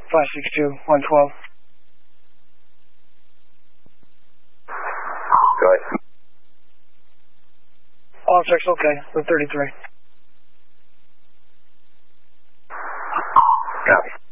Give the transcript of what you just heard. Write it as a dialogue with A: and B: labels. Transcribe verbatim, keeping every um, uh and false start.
A: five six two, one twelve.
B: Go ahead.
A: All checks okay, the thirty-three.
B: Copy.